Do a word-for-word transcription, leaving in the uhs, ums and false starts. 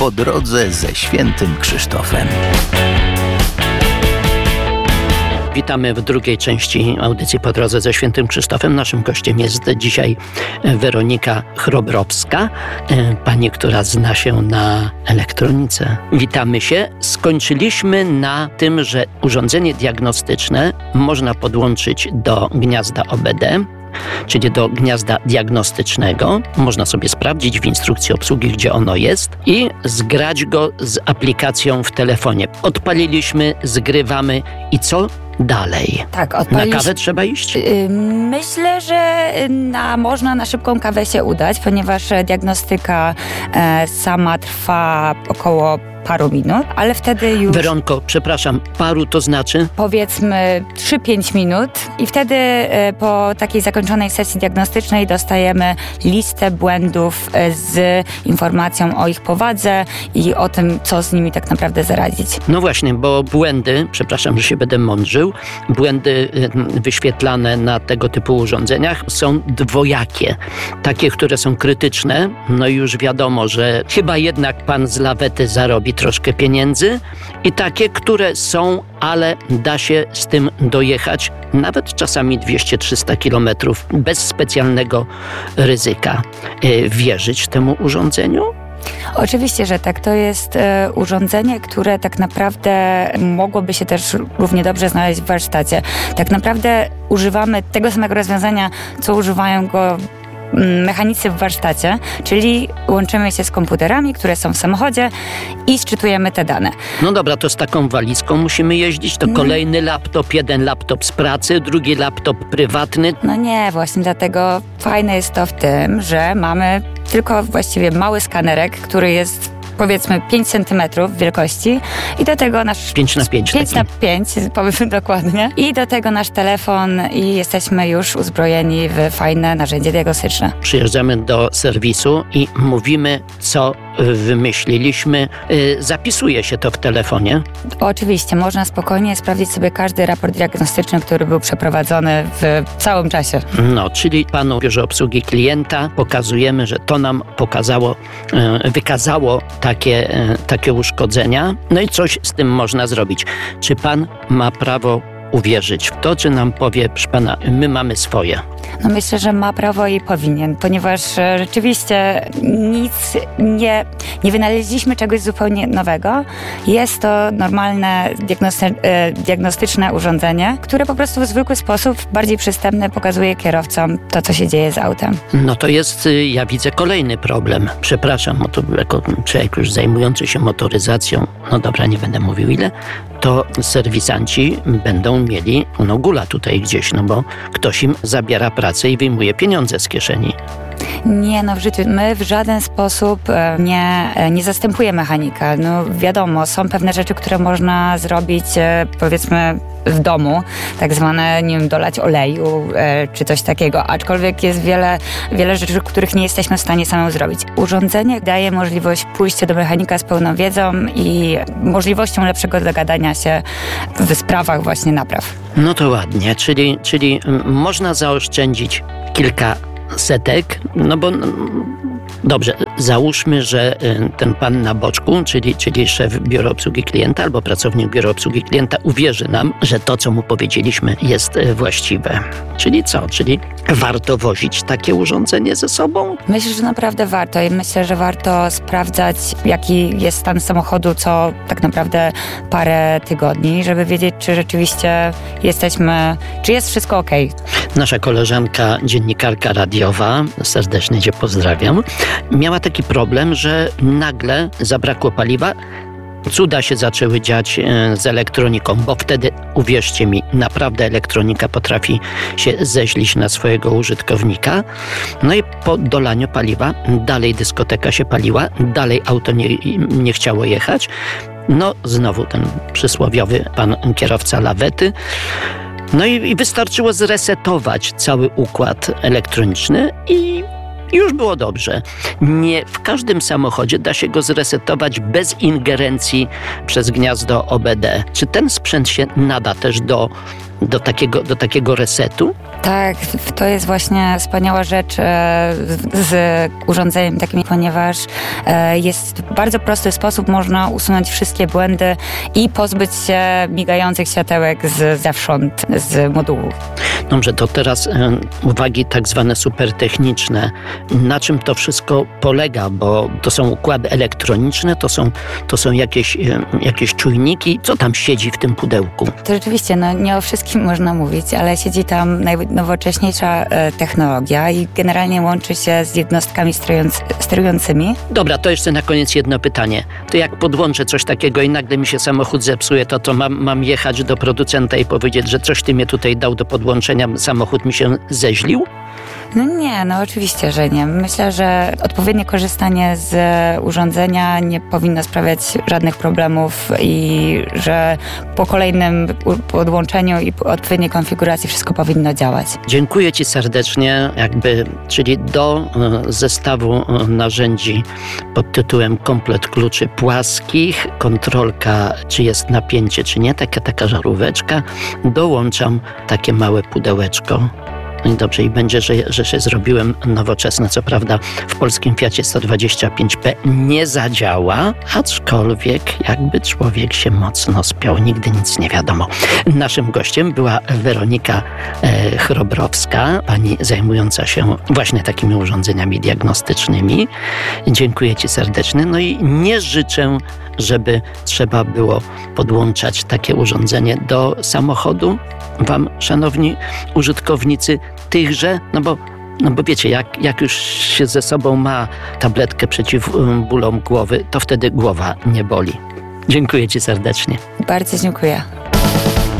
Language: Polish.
Po drodze ze Świętym Krzysztofem. Witamy w drugiej części audycji Po drodze ze Świętym Krzysztofem. Naszym gościem jest dzisiaj Weronika Chrobrowska, pani, która zna się na elektronice. Witamy się. Skończyliśmy na tym, że urządzenie diagnostyczne można podłączyć do gniazda O B D, czyli do gniazda diagnostycznego. Można sobie sprawdzić w instrukcji obsługi, gdzie ono jest i zgrać go z aplikacją w telefonie. Odpaliliśmy, zgrywamy i co dalej? Tak, odpalić... Na kawę trzeba iść? Yy, myślę, że na, można na szybką kawę się udać, ponieważ diagnostyka e, sama trwa około paru minut, ale wtedy już... Weronko, przepraszam, paru to znaczy? Powiedzmy trzy pięć minut i wtedy e, po takiej zakończonej sesji diagnostycznej dostajemy listę błędów e, z informacją o ich powadze i o tym, co z nimi tak naprawdę zaradzić. No właśnie, bo błędy, przepraszam, że się będę mądrzył, błędy y, wyświetlane na tego typu urządzeniach są dwojakie. Takie, które są krytyczne, no i już wiadomo, że chyba jednak pan z lawety zarobi troszkę pieniędzy, i takie, które są, ale da się z tym dojechać nawet czasami dwieście trzysta kilometrów bez specjalnego ryzyka. Yy, wierzyć temu urządzeniu? Oczywiście, że tak. To jest e, urządzenie, które tak naprawdę mogłoby się też równie dobrze znaleźć w warsztacie. Tak naprawdę używamy tego samego rozwiązania, co używają go mechanicy w warsztacie, czyli łączymy się z komputerami, które są w samochodzie i sczytujemy te dane. No dobra, to z taką walizką musimy jeździć, to kolejny laptop, jeden laptop z pracy, drugi laptop prywatny. No nie, właśnie dlatego fajne jest to w tym, że mamy tylko właściwie mały skanerek, który jest powiedzmy pięć centymetrów wielkości i do tego nasz... pięć na pięć. pięć na pięć, powiedzmy dokładnie. I do tego nasz telefon i jesteśmy już uzbrojeni w fajne narzędzie diagnostyczne. Przyjeżdżamy do serwisu i mówimy, co wymyśliliśmy. Zapisuje się to w telefonie? Oczywiście, można spokojnie sprawdzić sobie każdy raport diagnostyczny, który był przeprowadzony w całym czasie. No, czyli panu w biurze obsługi klienta pokazujemy, że to nam pokazało, wykazało takie, takie uszkodzenia. No i coś z tym można zrobić. Czy pan ma prawo uwierzyć w to, czy nam powie, proszę pana, my mamy swoje? No myślę, że ma prawo i powinien, ponieważ e, rzeczywiście nic nie, nie wynaleźliśmy czegoś zupełnie nowego. Jest to normalne diagnosty, e, diagnostyczne urządzenie, które po prostu w zwykły sposób, bardziej przystępny, pokazuje kierowcom to, co się dzieje z autem. No to jest, ja widzę, kolejny problem. Przepraszam, motor, jako człowiek już zajmujący się motoryzacją, no dobra, nie będę mówił ile, to serwisanci będą mieli no gula tutaj gdzieś, no bo ktoś im zabiera pracę i wyjmuje pieniądze z kieszeni. Nie, no w życiu. My w żaden sposób nie, nie zastępujemy mechanika. No wiadomo, są pewne rzeczy, które można zrobić powiedzmy w domu, tak zwane, nie wiem, dolać oleju e, czy coś takiego, aczkolwiek jest wiele, wiele rzeczy, których nie jesteśmy w stanie samemu zrobić. Urządzenie daje możliwość pójścia do mechanika z pełną wiedzą i możliwością lepszego dogadania się w sprawach właśnie napraw. No to ładnie, czyli, czyli można zaoszczędzić kilka setek, no bo dobrze, załóżmy, że ten pan na boczku, czyli, czyli szef biura obsługi klienta albo pracownik biura obsługi klienta uwierzy nam, że to, co mu powiedzieliśmy, jest właściwe. Czyli co? Czyli warto wozić takie urządzenie ze sobą? Myślę, że naprawdę warto i myślę, że warto sprawdzać, jaki jest stan samochodu co tak naprawdę parę tygodni, żeby wiedzieć, czy rzeczywiście jesteśmy, czy jest wszystko okej. Nasza koleżanka, dziennikarka radiowa, serdecznie cię pozdrawiam, miała taki problem, że nagle zabrakło paliwa. Cuda się zaczęły dziać z elektroniką, bo wtedy, uwierzcie mi, naprawdę elektronika potrafi się zeźlić na swojego użytkownika. No i po dolaniu paliwa dalej dyskoteka się paliła, dalej auto nie, nie chciało jechać. No znowu ten przysłowiowy pan kierowca lawety. No i, i wystarczyło zresetować cały układ elektroniczny i już było dobrze. Nie w każdym samochodzie da się go zresetować bez ingerencji przez gniazdo O B D. Czy ten sprzęt się nada też do do takiego, do takiego resetu? Tak, to jest właśnie wspaniała rzecz e, z, z urządzeniem takim, ponieważ e, jest w bardzo prosty sposób można usunąć wszystkie błędy i pozbyć się migających światełek z zewsząd, z modułu. Dobrze, to teraz e, uwagi tak zwane supertechniczne. Na czym to wszystko polega? Bo to są układy elektroniczne, to są, to są jakieś, e, jakieś czujniki. Co tam siedzi w tym pudełku? To rzeczywiście, no nie o wszystkim można mówić, ale siedzi tam najnowocześniejsza e, technologia i generalnie łączy się z jednostkami sterując, sterującymi. Dobra, to jeszcze na koniec jedno pytanie. To jak podłączę coś takiego i nagle mi się samochód zepsuje, to to mam, mam jechać do producenta i powiedzieć, że coś ty mnie tutaj dał do podłączenia, samochód mi się zeźlił? No nie, no oczywiście, że nie. Myślę, że odpowiednie korzystanie z urządzenia nie powinno sprawiać żadnych problemów i że po kolejnym podłączeniu i po odpowiedniej konfiguracji wszystko powinno działać. Dziękuję Ci serdecznie, jakby, czyli do e, zestawu e, narzędzi pod tytułem Komplet kluczy płaskich, kontrolka, czy jest napięcie, czy nie, taka, taka żaróweczka, dołączam takie małe pudełeczko. No i dobrze, i będzie, że, że się zrobiłem nowoczesne. Co prawda w polskim Fiacie sto dwadzieścia pięć P nie zadziała, aczkolwiek jakby człowiek się mocno spiął. Nigdy nic nie wiadomo. Naszym gościem była Weronika e, Chrobrowska, pani zajmująca się właśnie takimi urządzeniami diagnostycznymi. Dziękuję Ci serdecznie. No i nie życzę, żeby trzeba było podłączać takie urządzenie do samochodu. Wam, szanowni użytkownicy, tychże, no bo, no bo wiecie, jak, jak już się ze sobą ma tabletkę przeciw bólom głowy, to wtedy głowa nie boli. Dziękuję Ci serdecznie. Bardzo dziękuję.